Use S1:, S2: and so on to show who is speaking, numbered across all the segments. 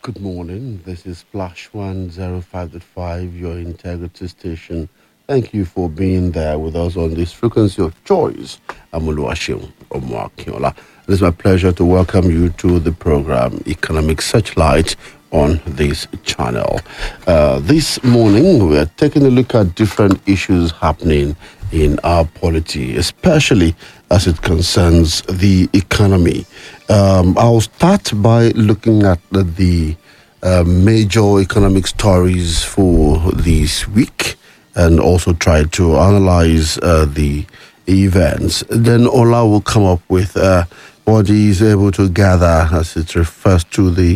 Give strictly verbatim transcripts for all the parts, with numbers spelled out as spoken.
S1: Good morning. This is Splash one oh five point five, your integrity station. Thank you for being there with us on this frequency of choice. I'm Oluwaseun Omoakinola. It is my pleasure to welcome you to the program Economic Searchlight on this channel. Uh, this morning, we are taking a look at different issues happening in our polity, especially as it concerns the economy. Um, I'll start by looking at the, the uh, major economic stories for this week and also try to analyze uh, the events. Then Ola will come up with uh, what he is able to gather as it refers to the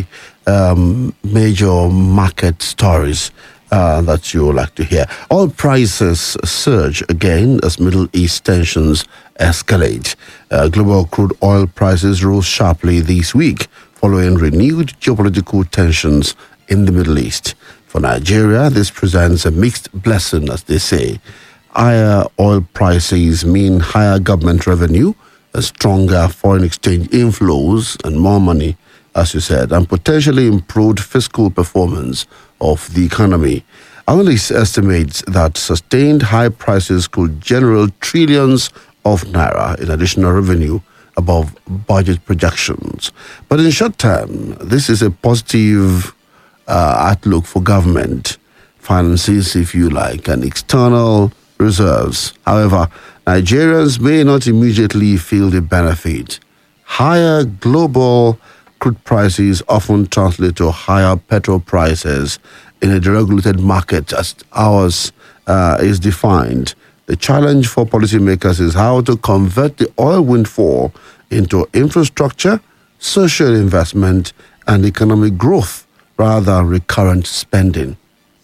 S1: um, major market stories Uh, that you would like to hear. Oil prices surge again as Middle East tensions escalate. Uh, global crude oil prices rose sharply this week following renewed geopolitical tensions in the Middle East. For Nigeria, this presents a mixed blessing, as they say. Higher oil prices mean higher government revenue, a stronger foreign exchange inflows, and more money, as you said, and potentially improved fiscal performance of the economy. Analysts estimate that sustained high prices could generate trillions of naira in additional revenue above budget projections. But in short term, this is a positive uh, outlook for government finances, if you like, and external reserves. However, Nigerians may not immediately feel the benefit. Higher global crude prices often translate to higher petrol prices in a deregulated market as ours uh, is defined. The challenge for policymakers is how to convert the oil windfall into infrastructure, social investment, and economic growth rather than recurrent spending.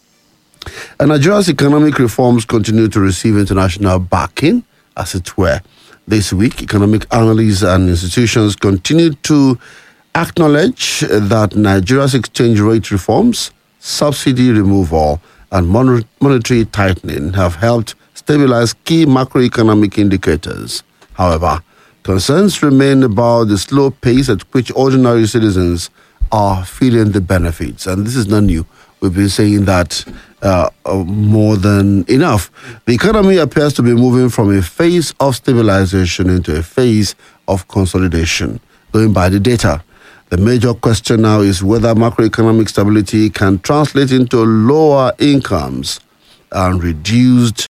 S1: And Nigeria's economic reforms continue to receive international backing, as it were. This week, economic analysts and institutions continue to acknowledge that Nigeria's exchange rate reforms, subsidy removal, and mon- monetary tightening have helped stabilize key macroeconomic indicators. However, concerns remain about the slow pace at which ordinary citizens are feeling the benefits. And this is not new. We've been saying that uh, uh, more than enough. The economy appears to be moving from a phase of stabilization into a phase of consolidation, going by the data. The major question now is whether macroeconomic stability can translate into lower incomes and reduced